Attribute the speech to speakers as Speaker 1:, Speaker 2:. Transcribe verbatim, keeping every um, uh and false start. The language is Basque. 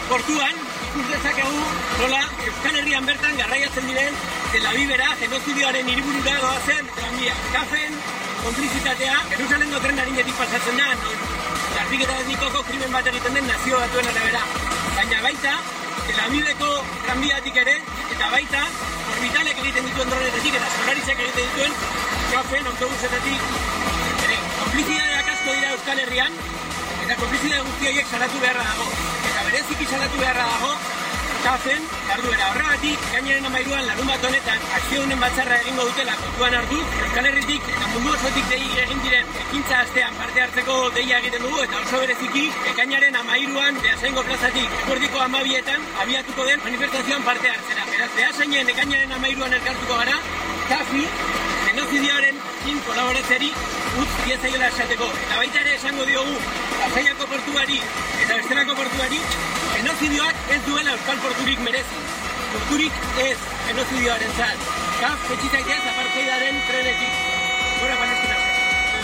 Speaker 1: portuan ikus dezakegu nola Euskal Herrian bertan garraiatzen diren Tel Avivera genozidioaren hiriburura doazen tranbia. Kafen konplizitatea Jerusalengo trenarinetik pasatzen da, non garbiketa etnikoko krimen bat egiten den nazio batuen arabera. Baina baita Tel Aviveko tranbiatik ere, eta baita orbitalek egiten dituen dronetetik eta Solarisek egiten dituen Kafen autobusetetik ere. Konplizitateak asko dira Euskal Herrian, eta konplizitate guzti horiek salatu beharra dago. Eta bereziki salatu beharra dago Kafen jarduera. Horregatik, gainaren amairuan larunbat honetan akziodunen batzarra egingo dutela kontuan hartu, Euskal Herritik eta mundu osotik dei egin diren ekintza astean parte hartzeko deia egiten dugu, eta oso bereziki ekainaren amairuan Beasaingo plazatik eguerdiko hamabietan abiatuko den manifestazioan parte hartzera. Beraz, Beasainen ekainaren amairuan elkartuko gara, Kafi genozidioaren in kolaboratzeari utz diezaiola esateko. Eta baita ere esango diogu Pasaiako portuari eta bestelako portuari genozidioak ez duela euskal porturik merezi. Porturik ez genozidioaren zat. Kaf, petxitaitea apartheidaren trenetik. Gora Palestina.